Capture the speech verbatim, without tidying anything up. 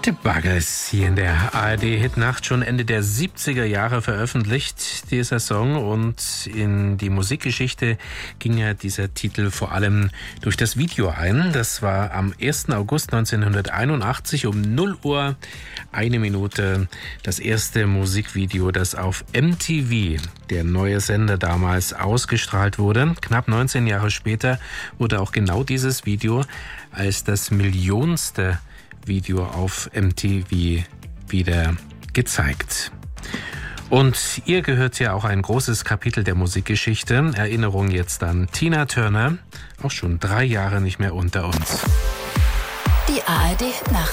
The Buggles hier in der A R D-Hitnacht, schon Ende der siebziger Jahre veröffentlicht, dieser Song. Und in die Musikgeschichte ging ja dieser Titel vor allem durch das Video ein. Das war am ersten August neunzehnhunderteinundachtzig um null Uhr, eine Minute, das erste Musikvideo, das auf M T V, der neue Sender damals, ausgestrahlt wurde. Knapp neunzehn Jahre später wurde auch genau dieses Video als das millionste Video auf M T V wieder gezeigt. Und ihr gehört ja auch ein großes Kapitel der Musikgeschichte. Erinnerung jetzt an Tina Turner, auch schon drei Jahre nicht mehr unter uns. Die A R D-Hitnacht.